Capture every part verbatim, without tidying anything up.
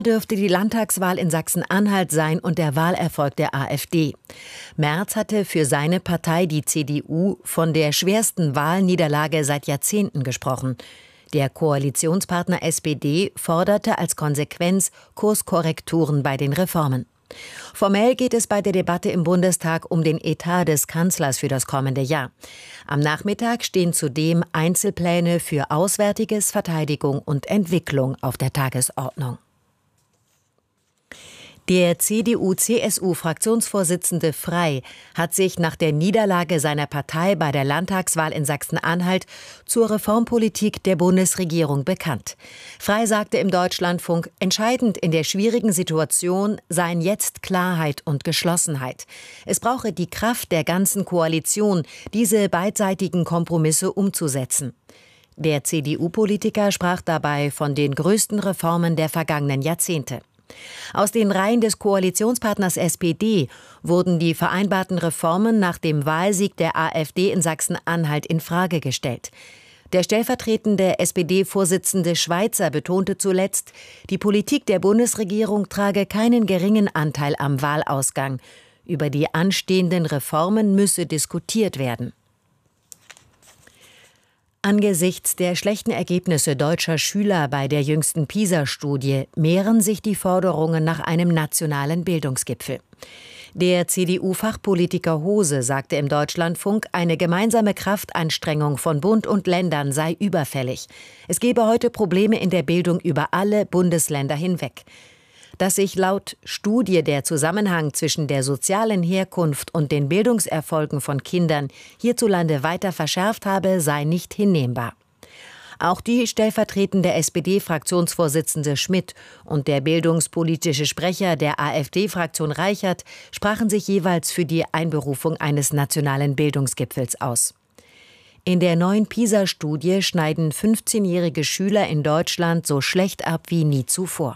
Dürfte die Landtagswahl in Sachsen-Anhalt sein und der Wahlerfolg der AfD. Merz hatte für seine Partei, die C D U, von der schwersten Wahlniederlage seit Jahrzehnten gesprochen. Der Koalitionspartner S P D forderte als Konsequenz Kurskorrekturen bei den Reformen. Formell geht es bei der Debatte im Bundestag um den Etat des Kanzlers für das kommende Jahr. Am Nachmittag stehen zudem Einzelpläne für Auswärtiges, Verteidigung und Entwicklung auf der Tagesordnung. Der C D U-C S U-Fraktionsvorsitzende Frey hat sich nach der Niederlage seiner Partei bei der Landtagswahl in Sachsen-Anhalt zur Reformpolitik der Bundesregierung bekannt. Frey sagte im Deutschlandfunk, entscheidend in der schwierigen Situation seien jetzt Klarheit und Geschlossenheit. Es brauche die Kraft der ganzen Koalition, diese beidseitigen Kompromisse umzusetzen. Der C D U-Politiker sprach dabei von den größten Reformen der vergangenen Jahrzehnte. Aus den Reihen des Koalitionspartners S P D wurden die vereinbarten Reformen nach dem Wahlsieg der AfD in Sachsen-Anhalt in Frage gestellt. Der stellvertretende S P D-Vorsitzende Schweizer betonte zuletzt, die Politik der Bundesregierung trage keinen geringen Anteil am Wahlausgang. Über die anstehenden Reformen müsse diskutiert werden. Angesichts der schlechten Ergebnisse deutscher Schüler bei der jüngsten PISA-Studie mehren sich die Forderungen nach einem nationalen Bildungsgipfel. Der C D U-Fachpolitiker Hose sagte im Deutschlandfunk, eine gemeinsame Kraftanstrengung von Bund und Ländern sei überfällig. Es gebe heute Probleme in der Bildung über alle Bundesländer hinweg. Dass sich laut Studie der Zusammenhang zwischen der sozialen Herkunft und den Bildungserfolgen von Kindern hierzulande weiter verschärft habe, sei nicht hinnehmbar. Auch die stellvertretende S P D-Fraktionsvorsitzende Schmidt und der bildungspolitische Sprecher der AfD-Fraktion Reichert sprachen sich jeweils für die Einberufung eines nationalen Bildungsgipfels aus. In der neuen PISA-Studie schneiden fünfzehnjährige Schüler in Deutschland so schlecht ab wie nie zuvor.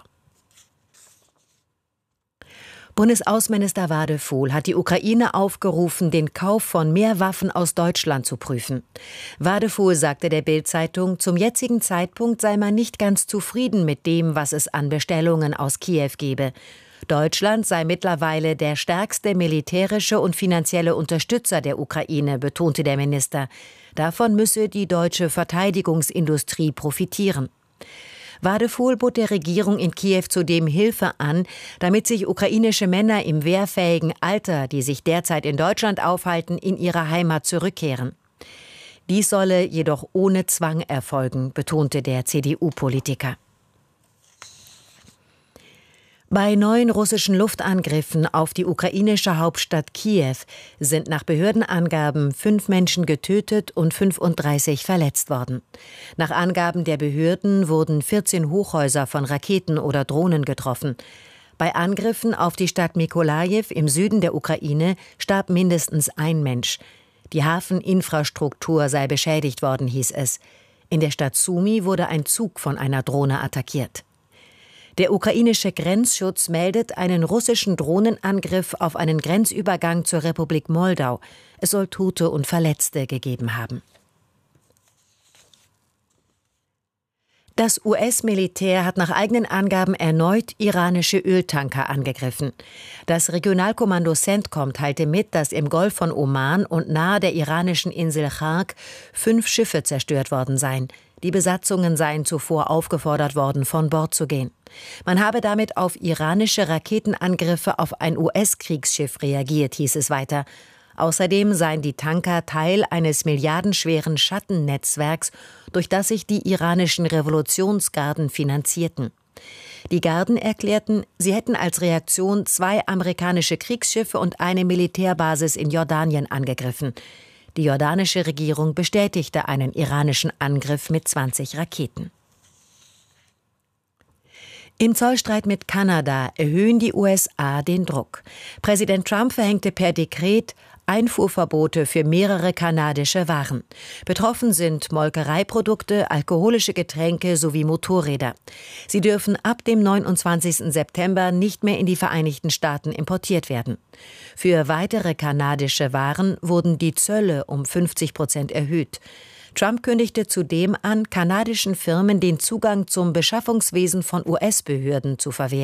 Bundesaußenminister Wadefuhl hat die Ukraine aufgerufen, den Kauf von mehr Waffen aus Deutschland zu prüfen. Wadefuhl sagte der Bild-Zeitung, zum jetzigen Zeitpunkt sei man nicht ganz zufrieden mit dem, was es an Bestellungen aus Kiew gebe. Deutschland sei mittlerweile der stärkste militärische und finanzielle Unterstützer der Ukraine, betonte der Minister. Davon müsse die deutsche Verteidigungsindustrie profitieren. Wadefuhl bot der Regierung in Kiew zudem Hilfe an, damit sich ukrainische Männer im wehrfähigen Alter, die sich derzeit in Deutschland aufhalten, in ihre Heimat zurückkehren. Dies solle jedoch ohne Zwang erfolgen, betonte der C D U-Politiker. Bei neuen russischen Luftangriffen auf die ukrainische Hauptstadt Kiew sind nach Behördenangaben fünf Menschen getötet und fünfunddreißig verletzt worden. Nach Angaben der Behörden wurden vierzehn Hochhäuser von Raketen oder Drohnen getroffen. Bei Angriffen auf die Stadt Mykolajiw im Süden der Ukraine starb mindestens ein Mensch. Die Hafeninfrastruktur sei beschädigt worden, hieß es. In der Stadt Sumy wurde ein Zug von einer Drohne attackiert. Der ukrainische Grenzschutz meldet einen russischen Drohnenangriff auf einen Grenzübergang zur Republik Moldau. Es soll Tote und Verletzte gegeben haben. Das U S-Militär hat nach eigenen Angaben erneut iranische Öltanker angegriffen. Das Regionalkommando CENTCOM teilte mit, dass im Golf von Oman und nahe der iranischen Insel Chark fünf Schiffe zerstört worden seien. Die Besatzungen seien zuvor aufgefordert worden, von Bord zu gehen. Man habe damit auf iranische Raketenangriffe auf ein U S-Kriegsschiff reagiert, hieß es weiter. Außerdem seien die Tanker Teil eines milliardenschweren Schattennetzwerks, durch das sich die iranischen Revolutionsgarden finanzierten. Die Garden erklärten, sie hätten als Reaktion zwei amerikanische Kriegsschiffe und eine Militärbasis in Jordanien angegriffen. Die jordanische Regierung bestätigte einen iranischen Angriff mit zwanzig Raketen. Im Zollstreit mit Kanada erhöhen die U S A den Druck. Präsident Trump verhängte per Dekret Einfuhrverbote für mehrere kanadische Waren. Betroffen sind Molkereiprodukte, alkoholische Getränke sowie Motorräder. Sie dürfen ab dem neunundzwanzigsten September nicht mehr in die Vereinigten Staaten importiert werden. Für weitere kanadische Waren wurden die Zölle um fünfzig Prozent erhöht. Trump kündigte zudem an, kanadischen Firmen den Zugang zum Beschaffungswesen von U S-Behörden zu verwehren.